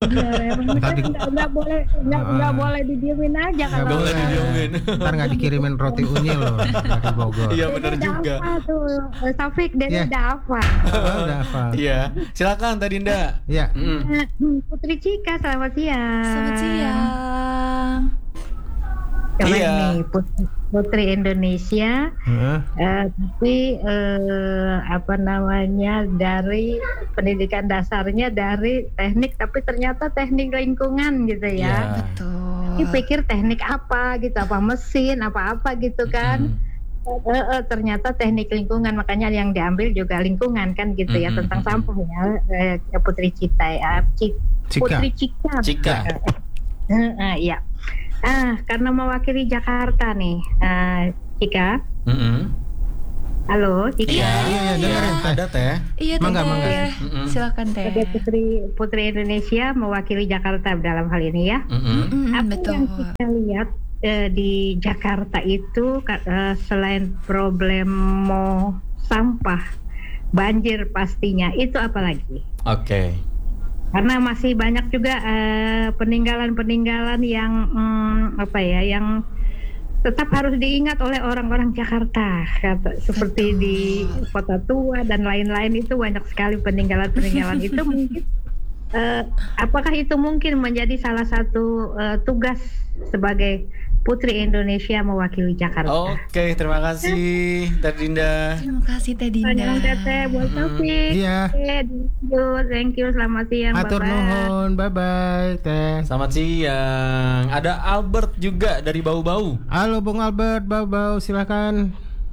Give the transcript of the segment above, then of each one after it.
Benar, emang Tadi nggak boleh didiemin aja Nggak kalau boleh didiemin. ntar nggak dikirimin roti unyil loh dari Bogor. Iya benar juga. Apa tuh Taufik dari Iya. udah apa? Udah hafal. Iya, silakan Teh Dinda. Ya. Putri Cika, selamat siang. Selamat siang. Keren Iya. nih Putri Indonesia, Heeh. tapi apa namanya dari pendidikan dasarnya dari teknik, tapi ternyata teknik lingkungan gitu ya. Iya. Betul. Ini pikir teknik apa gitu, apa mesin, apa gitu kan. Ternyata teknik lingkungan, makanya yang diambil juga lingkungan kan gitu ya, tentang sampah ya. Putri Cita ya, Cika. Putri Cika. Cika. Iya. Karena mewakili Jakarta nih, Cika. Halo, Cika. Iya, dengerin, Teh. ada Teh. Iya Mangga, Teh. mangga. Silakan Teh. Sebagai Putri Indonesia mewakili Jakarta dalam hal ini ya. Apa Betul. yang kita lihat di Jakarta itu selain problem sampah, banjir pastinya, itu apa lagi? Oke. Karena masih banyak juga peninggalan-peninggalan yang yang tetap harus diingat oleh orang-orang Jakarta, seperti di Kota Tua dan lain-lain, itu banyak sekali peninggalan-peninggalan itu. Mungkin apakah itu mungkin menjadi salah satu tugas sebagai Putri Indonesia mewakili Jakarta? Oke, terima kasih Teh Dinda. Terima kasih Teh Dinda. Panjang Teteh buat Taufik. Iya. Thank you, selamat siang. Atur bye-bye. nuhun, bye-bye, Teh. Selamat siang. Ada Albert juga dari Bau-Bau. Halo Bung Albert, bau-bau, silakan.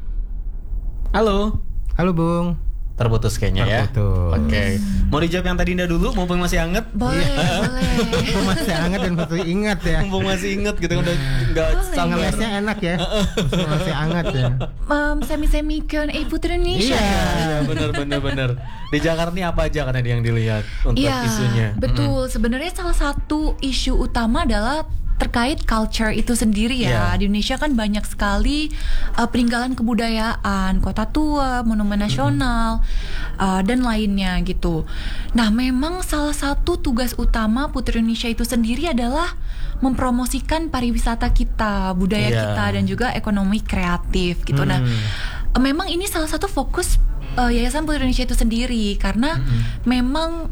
Halo. Halo Bung. Terputus kayaknya ya. Terputus. Oke. Mau dijawab yang Teh Dinda dulu mumpung masih anget? Boleh, boleh. Mumpung masih hangat dan masih ingat ya. Mumpung masih inget gitu kan udah enggak sangar. Ngelesnya enak ya. Masih hangat ya. Semi-semi Q&A Putri Indonesia. Iya, benar. Di Jakarta ini apa aja kan yang dilihat untuk isunya? Betul. Sebenarnya salah satu isu utama adalah terkait culture itu sendiri ya. Di Indonesia kan banyak sekali peninggalan kebudayaan, kota tua, monumen nasional, dan lainnya gitu. Nah, memang salah satu tugas utama Putri Indonesia itu sendiri adalah mempromosikan pariwisata kita, budaya kita, dan juga ekonomi kreatif gitu. Nah, memang ini salah satu fokus Yayasan Putri Indonesia itu sendiri, karena memang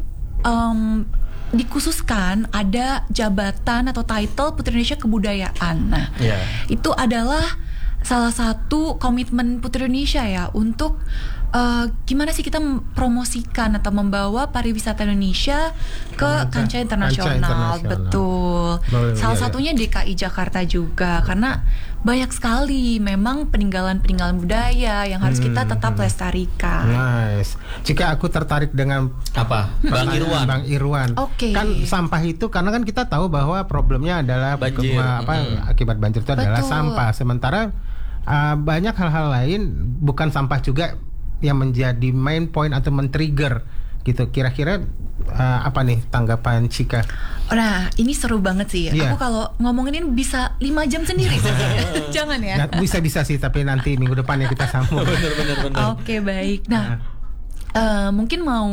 dikhususkan ada jabatan atau title Putri Indonesia Kebudayaan. Nah, itu adalah salah satu komitmen Putri Indonesia ya untuk gimana sih kita mempromosikan atau membawa pariwisata Indonesia ke kancah internasional. Betul. Salah satunya DKI Jakarta juga, karena banyak sekali memang peninggalan-peninggalan budaya yang harus kita tetap lestarikan. Nice. Jika aku tertarik dengan apa? Bang Irwan. Bang Irwan. Oke. Kan sampah itu, karena kan kita tahu bahwa problemnya adalah banjir. Akibat banjir itu adalah Betul. sampah. Sementara banyak hal-hal lain bukan sampah juga yang menjadi main point atau men-trigger gitu. Kira-kira apa nih tanggapan Cika? Nah, ini seru banget sih. Iya. Aku kalau ngomongin ini bisa 5 jam sendiri. Jangan ya. Bisa sih, tapi nanti minggu depan ya kita sambung. Bener. Oke, baik. Nah, mungkin mau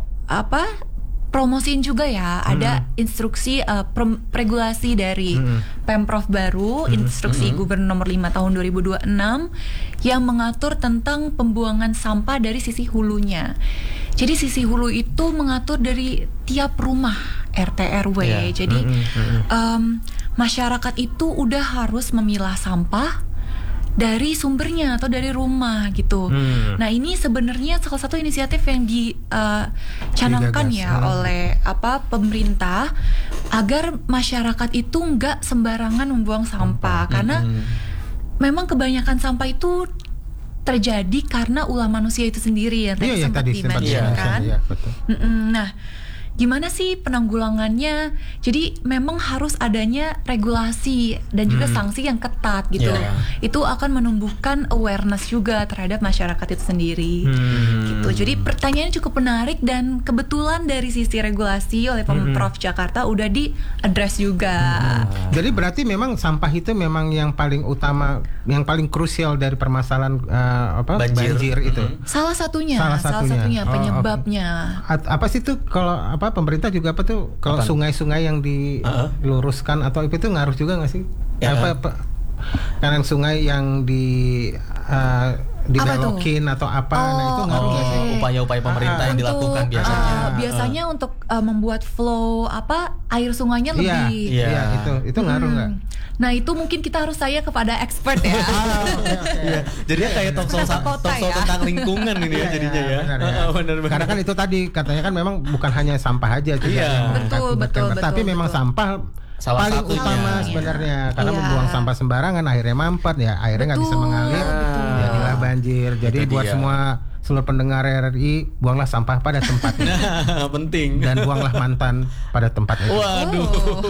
promosiin juga ya. Ada instruksi regulasi dari Pemprov baru, instruksi Gubernur nomor 5 tahun 2026 yang mengatur tentang pembuangan sampah dari sisi hulunya. Jadi sisi hulu itu mengatur dari tiap rumah RT RW. Jadi masyarakat itu udah harus memilah sampah dari sumbernya atau dari rumah gitu. Nah, ini sebenarnya salah satu inisiatif yang dicanangkan ya oleh pemerintah agar masyarakat itu nggak sembarangan membuang sampah, karena memang kebanyakan sampah itu terjadi karena ulah manusia itu sendiri ya, tadi sempat dimentionkan. Nah, gimana sih penanggulangannya? Jadi memang harus adanya regulasi dan juga sanksi yang ketat gitu. Itu akan menumbuhkan awareness juga terhadap masyarakat itu sendiri. Gitu. Jadi pertanyaannya cukup menarik dan kebetulan dari sisi regulasi oleh Pemprov Jakarta udah di-address juga. Jadi berarti memang sampah itu memang yang paling utama, yang paling krusial dari permasalahan banjir itu. Salah satunya penyebabnya. Apa sih itu kalau pemerintah juga kalau Apaan? sungai-sungai yang diluruskan atau itu ngaruh juga nggak sih? Ya. Karena sungai yang dibelokin atau apa, nah itu ngaruh nggak sih? Upaya-upaya pemerintah yang dilakukan biasanya. Biasanya untuk membuat flow air sungainya lebih. Iya, itu ngaruh nggak? Nah itu mungkin kita harus tanya kepada expert ya. Iya, jadinya kayak talk show tentang lingkungan ini ya jadinya ya. Benar. Karena kan itu tadi katanya kan memang bukan hanya sampah aja juga yang Betul, tapi memang sampah Salah paling satunya. utama sebenarnya karena Iya. membuang sampah sembarangan akhirnya mampet ya, akhirnya nggak bisa mengalir, jadilah banjir. Jadi Itu buat dia. semua seluruh pendengar RRI, buanglah sampah pada tempatnya Nah, penting. dan buanglah mantan pada tempatnya. Waduh.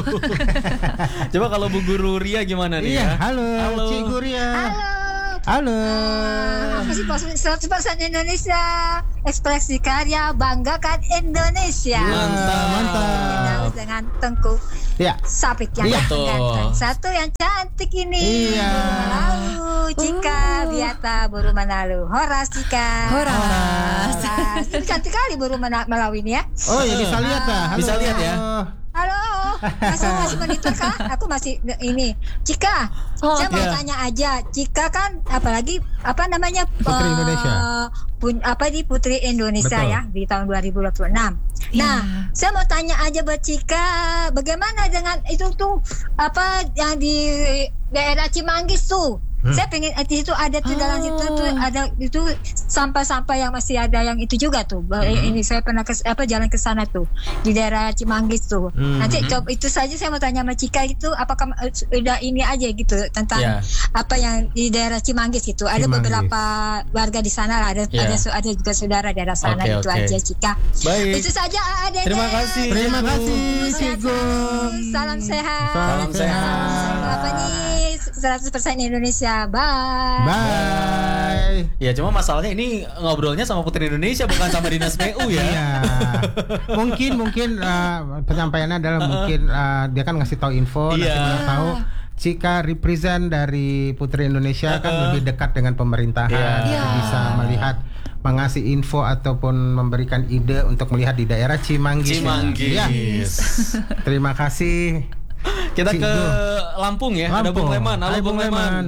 Coba kalau Bu Guru Ria gimana nih Iya, ya? halo, Cikgu Ria. Halo. Aku sih 100% Indonesia, ekspresi karya, banggakan Indonesia. Mantap. Dengan Tengku Ya. Sapik yang Iya. ganteng. Satu yang cantik ini. Iya. Lalu Cika Biata Buru Manalu. Horas Cika. Horas. Ini cantik kali Buru Manalu ini ya. Oh ya bisa lihat dah. Halo. Bisa lihat ya. Halo, masih monitor kah? Aku masih ini. Cika, saya mau iya. tanya aja. Cika kan apalagi apa namanya Putri Indonesia. Putri Indonesia Betul. ya di tahun 2026. Nah, saya mau tanya aja buat Cika, bagaimana dengan itu tuh apa yang di daerah Cimanggis tuh? Saya pengen di situ ada tuh dalam situ tuh ada itu sampah-sampah yang masih ada yang itu juga tuh. Ini saya pernah jalan ke sana tuh di daerah Cimanggis tuh. Nanti coba itu saja saya mau tanya sama Cika itu apakah udah ini aja gitu tentang apa yang di daerah Cimanggis itu. Ada beberapa warga di sana lah, ada juga saudara daerah sana itu aja Cika. Baik. Itu saja Ade. Terima kasih. Terima kasih, Cikgu. Salam sehat. Salam sehat. Apa nih 100% Indonesia. Bye. Bye. Ya cuma masalahnya ini ngobrolnya sama Putri Indonesia bukan sama Dinas PU ya. Iya. Mungkin penyampaiannya adalah mungkin dia kan ngasih tahu info, nanti mana tahu Cika represent dari Putri Indonesia kan lebih dekat dengan pemerintahan, jadi bisa melihat mengasih info ataupun memberikan ide untuk melihat di daerah Cimanggis. Ya. Terima kasih. Kita ke Cikgu. Lampung ya. Ada Bung Leman. Halo Hai, Bung Leman.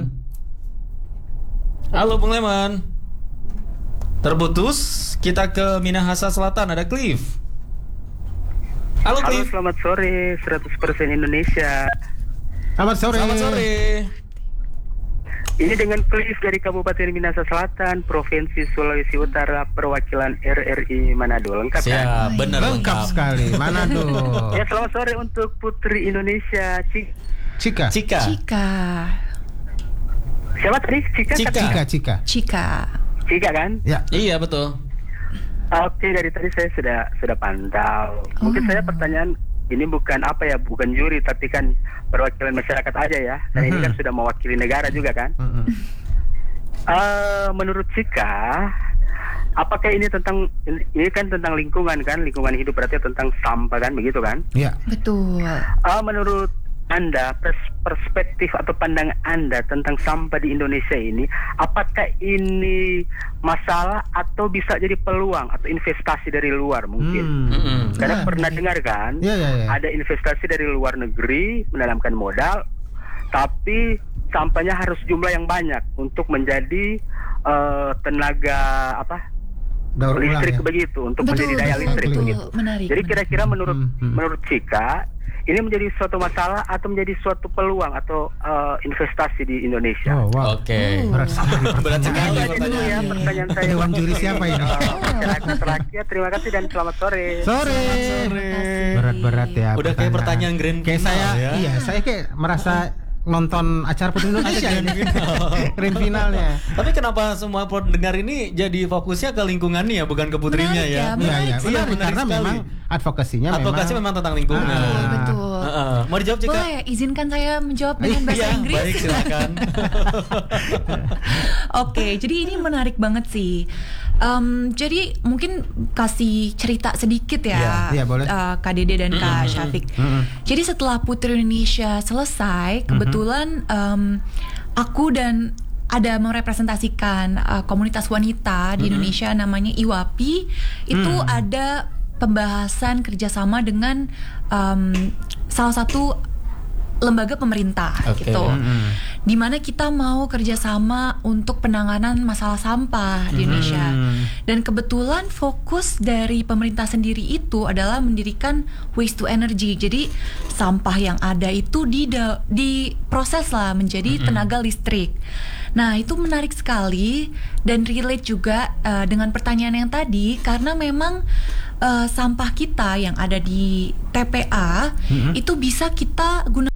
Halo Bung Leman. Terputus. Kita ke Minahasa Selatan. Ada Cliff. Halo Halo, Cliff. selamat sore 100% Indonesia. Selamat sore. Selamat sore. Ini dengan Cliff dari Kabupaten Minahasa Selatan, Provinsi Sulawesi Utara, perwakilan RRI Manado. Lengkap kan? Siap, benar Lengkap sekali. Manado. Ya, selamat sore untuk Putri Indonesia. Cika. Cika. Siapa tadi? Cika. Cika kan? Ya. Iya betul. Oke, dari tadi saya sudah pantau. Mungkin saya pertanyaan ini bukan juri, tapi kan perwakilan masyarakat aja ya. Karena ini kan sudah mewakili negara juga kan. Menurut Cika, apakah ini kan tentang lingkungan kan? Lingkungan hidup berarti tentang sampah kan, begitu kan? Iya. Betul. Menurut Anda, perspektif atau pandangan Anda tentang sampah di Indonesia ini, apakah ini masalah atau bisa jadi peluang atau investasi dari luar mungkin? Karena pernah dengar kan, ada investasi dari luar negeri menanamkan modal, tapi sampahnya harus jumlah yang banyak untuk menjadi tenaga listrik begitu, untuk menjadi daya listrik begitu. Menarik, Jadi kira-kira menurut Cika, ini menjadi suatu masalah atau menjadi suatu peluang atau investasi di Indonesia? Oh, wow. Oke. Berat sekali Berat sekali Itu dulu ya pertanyaan saya. Dewan juri siapa ini? Masyarakat rakyat, terima kasih dan selamat sore. Sore. Berat-berat ya. Udah kayak pertanyaan grand kayak final saya, ya. Iya, saya kayak merasa nonton acara Putri Indonesia ini. Grand finalnya. Tapi kenapa semua pendengar ini jadi fokusnya ke lingkungannya bukan ke putrinya Menarik ya? ya, Iya, menarik karena sekali. memang advokasi memang tentang lingkungan. Betul. Mau dijawab Cika? Boleh, izinkan saya menjawab dengan bahasa Iya, Inggris. baik silakan. Oke, jadi ini menarik banget sih. Jadi mungkin kasih cerita sedikit ya, Iya, boleh. Kak Dede dan Kak Syafiq. Jadi setelah Putri Indonesia selesai, kebetulan aku dan ada merepresentasikan komunitas wanita di Indonesia namanya IWAPI. Itu ada pembahasan kerjasama dengan salah satu lembaga pemerintah gitu, dimana kita mau kerjasama untuk penanganan masalah sampah di Indonesia. Dan kebetulan fokus dari pemerintah sendiri itu adalah mendirikan waste to energy. Jadi sampah yang ada itu diproses lah menjadi tenaga listrik. Nah, itu menarik sekali dan relate juga dengan pertanyaan yang tadi, karena memang sampah kita yang ada di TPA itu bisa kita gunakan